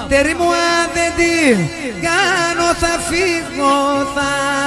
Τέρι μου αν δεν την κάνω θα φύγω, θα